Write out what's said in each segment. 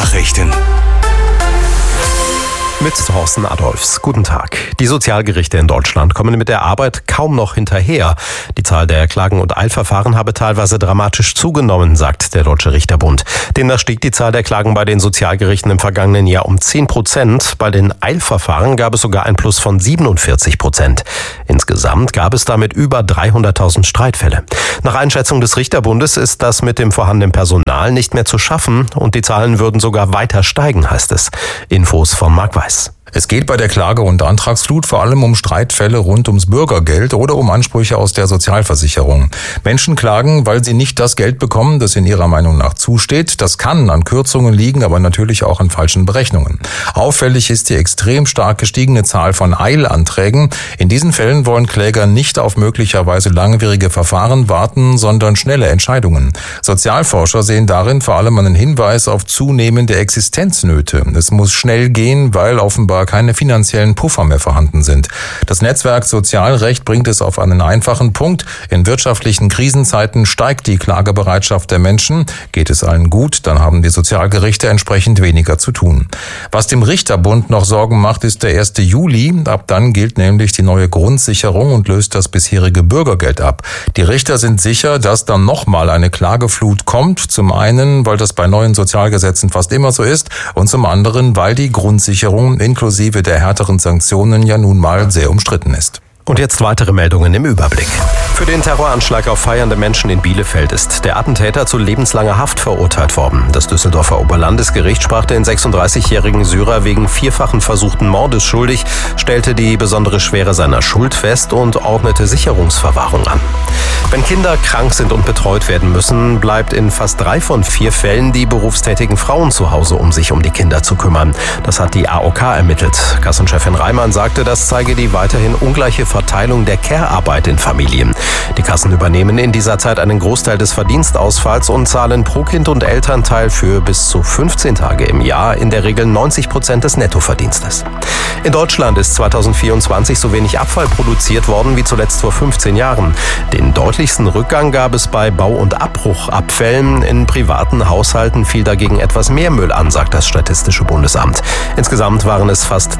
Nachrichten. Mit Thorsten Adolfs. Guten Tag. Die Sozialgerichte in Deutschland kommen mit der Arbeit kaum noch hinterher. Die Zahl der Klagen- und Eilverfahren habe teilweise dramatisch zugenommen, sagt der Deutsche Richterbund. Demnach stieg die Zahl der Klagen bei den Sozialgerichten im vergangenen Jahr um 10%. Bei den Eilverfahren gab es sogar ein Plus von 47%. Insgesamt gab es damit über 300.000 Streitfälle. Nach Einschätzung des Richterbundes ist das mit dem vorhandenen Personal nicht mehr zu schaffen und die Zahlen würden sogar weiter steigen, heißt es. Infos von Marc Weiß. Es geht bei der Klage- und Antragsflut vor allem um Streitfälle rund ums Bürgergeld oder um Ansprüche aus der Sozialversicherung. Menschen klagen, weil sie nicht das Geld bekommen, das in ihrer Meinung nach zusteht. Das kann an Kürzungen liegen, aber natürlich auch an falschen Berechnungen. Auffällig ist die extrem stark gestiegene Zahl von Eilanträgen. In diesen Fällen wollen Kläger nicht auf möglicherweise langwierige Verfahren warten, sondern schnelle Entscheidungen. Sozialforscher sehen darin vor allem einen Hinweis auf zunehmende Existenznöte. Es muss schnell gehen, weil offenbar keine finanziellen Puffer mehr vorhanden sind. Das Netzwerk Sozialrecht bringt es auf einen einfachen Punkt. In wirtschaftlichen Krisenzeiten steigt die Klagebereitschaft der Menschen. Geht es allen gut, dann haben die Sozialgerichte entsprechend weniger zu tun. Was dem Richterbund noch Sorgen macht, ist der 1. Juli. Ab dann gilt nämlich die neue Grundsicherung und löst das bisherige Bürgergeld ab. Die Richter sind sicher, dass dann nochmal eine Klageflut kommt. Zum einen, weil das bei neuen Sozialgesetzen fast immer so ist und zum anderen, weil die Grundsicherung inklusive der härteren Sanktionen ja nun mal sehr umstritten ist. Und jetzt weitere Meldungen im Überblick. Für den Terroranschlag auf feiernde Menschen in Bielefeld ist der Attentäter zu lebenslanger Haft verurteilt worden. Das Düsseldorfer Oberlandesgericht sprach den 36-jährigen Syrer wegen vierfachen versuchten Mordes schuldig, stellte die besondere Schwere seiner Schuld fest und ordnete Sicherungsverwahrung an. Wenn Kinder krank sind und betreut werden müssen, bleibt in fast 3 von 4 Fällen die berufstätigen Frauen zu Hause, um sich um die Kinder zu kümmern. Das hat die AOK ermittelt. Kassenchefin Reimann sagte, das zeige die weiterhin ungleiche Verteilung der Care-Arbeit in Familien. Die Kassen übernehmen in dieser Zeit einen Großteil des Verdienstausfalls und zahlen pro Kind und Elternteil für bis zu 15 Tage im Jahr in der Regel 90% des Nettoverdienstes. In Deutschland ist 2024 so wenig Abfall produziert worden wie zuletzt vor 15 Jahren. Den deutlichsten Rückgang gab es bei Bau- und Abbruchabfällen. In privaten Haushalten fiel dagegen etwas mehr Müll an, sagt das Statistische Bundesamt. Insgesamt waren es fast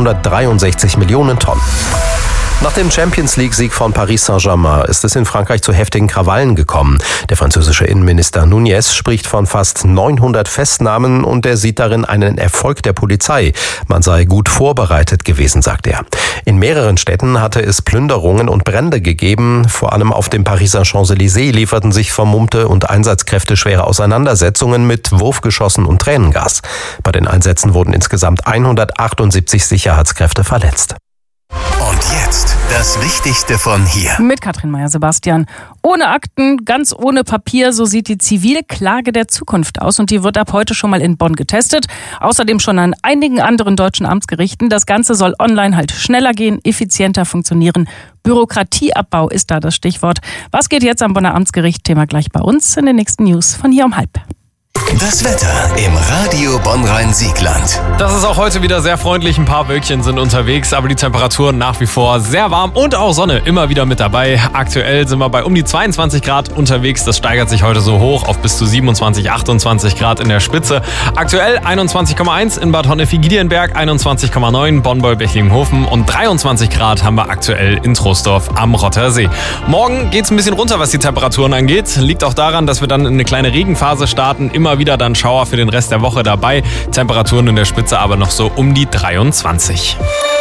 363 Millionen Tonnen. Nach dem Champions-League-Sieg von Paris Saint-Germain ist es in Frankreich zu heftigen Krawallen gekommen. Der französische Innenminister Nunez spricht von fast 900 Festnahmen und er sieht darin einen Erfolg der Polizei. Man sei gut vorbereitet gewesen, sagt er. In mehreren Städten hatte es Plünderungen und Brände gegeben. Vor allem auf dem Pariser Champs-Élysées lieferten sich vermummte und Einsatzkräfte schwere Auseinandersetzungen mit Wurfgeschossen und Tränengas. Bei den Einsätzen wurden insgesamt 178 Sicherheitskräfte verletzt. Und jetzt das Wichtigste von hier. Mit Katrin Meyer-Sebastian. Ohne Akten, ganz ohne Papier, so sieht die Zivilklage der Zukunft aus. Und die wird ab heute schon mal in Bonn getestet. Außerdem schon an einigen anderen deutschen Amtsgerichten. Das Ganze soll online halt schneller gehen, effizienter funktionieren. Bürokratieabbau ist da das Stichwort. Was geht jetzt am Bonner Amtsgericht? Thema gleich bei uns in den nächsten News von hier um 12:30. Das Wetter im Radio Bonn-Rhein-Siegland. Das ist auch heute wieder sehr freundlich. Ein paar Wölkchen sind unterwegs, aber die Temperaturen nach wie vor sehr warm und auch Sonne immer wieder mit dabei. Aktuell sind wir bei um die 22 Grad unterwegs. Das steigert sich heute so hoch auf bis zu 27, 28 Grad in der Spitze. Aktuell 21,1 in Bad Honnef-Giedienberg, 21,9 Bonn-Beulbechlinghofen und 23 Grad haben wir aktuell in Troisdorf am Rottersee. Morgen geht es ein bisschen runter, was die Temperaturen angeht. Liegt auch daran, dass wir dann in eine kleine Regenphase starten. Immer wieder dann Schauer für den Rest der Woche dabei. Temperaturen in der Spitze aber noch so um die 23.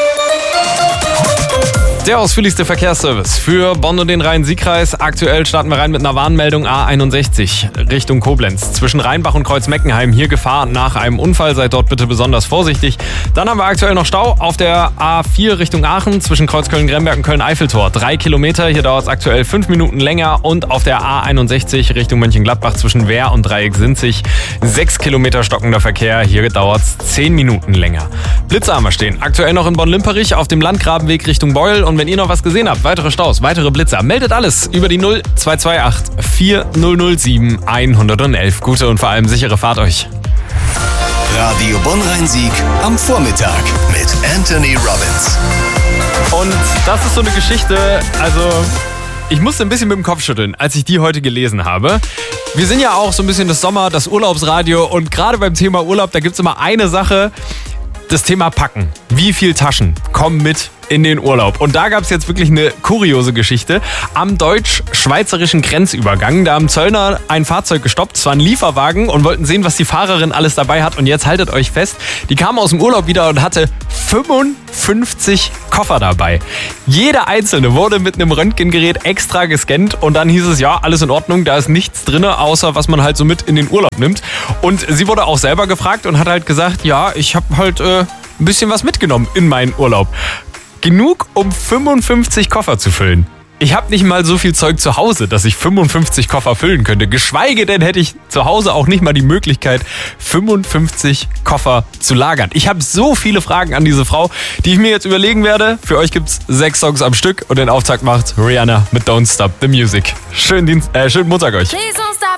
Der ausführlichste Verkehrsservice für Bonn und den Rhein-Sieg-Kreis. Aktuell starten wir rein mit einer Warnmeldung A61 Richtung Koblenz. Zwischen Rheinbach und Kreuz-Meckenheim hier Gefahr nach einem Unfall. Seid dort bitte besonders vorsichtig. Dann haben wir aktuell noch Stau auf der A4 Richtung Aachen zwischen Kreuz Köln-Gremberg und Köln-Eiffeltor. 3 Kilometer, hier dauert es aktuell 5 Minuten länger. Und auf der A61 Richtung Mönchengladbach zwischen Wehr und Dreieck-Sinzig 6 Kilometer stockender Verkehr. Hier dauert es 10 Minuten länger. Blitze haben wir stehen. Aktuell noch in Bonn-Limperich auf dem Landgrabenweg Richtung Beul. Und wenn ihr noch was gesehen habt, weitere Staus, weitere Blitzer, meldet alles über die 0228 4007 111. Gute und vor allem sichere Fahrt euch. Radio Bonn-Rhein-Sieg am Vormittag mit Anthony Robbins. Und das ist so eine Geschichte, also ich musste ein bisschen mit dem Kopf schütteln, als ich die heute gelesen habe. Wir sind ja auch so ein bisschen das Urlaubsradio und gerade beim Thema Urlaub, da gibt es immer eine Sache, das Thema Packen. Wie viel Taschen kommen mit in den Urlaub? Und da gab es jetzt wirklich eine kuriose Geschichte. Am deutsch-schweizerischen Grenzübergang, da haben Zöllner ein Fahrzeug gestoppt, es war ein Lieferwagen und wollten sehen, was die Fahrerin alles dabei hat. Und jetzt haltet euch fest, die kam aus dem Urlaub wieder und hatte 55 Koffer dabei. Jeder einzelne wurde mit einem Röntgengerät extra gescannt und dann hieß es, ja, alles in Ordnung, da ist nichts drin, außer was man halt so mit in den Urlaub nimmt. Und sie wurde auch selber gefragt und hat halt gesagt, ja, ich habe halt ein bisschen was mitgenommen in meinen Urlaub. Genug, um 55 Koffer zu füllen. Ich habe nicht mal so viel Zeug zu Hause, dass ich 55 Koffer füllen könnte. Geschweige denn hätte ich zu Hause auch nicht mal die Möglichkeit, 55 Koffer zu lagern. Ich habe so viele Fragen an diese Frau, die ich mir jetzt überlegen werde. Für euch gibt's 6 Songs am Stück und den Auftakt macht Rihanna mit Don't Stop the Music. Schönen Montag euch.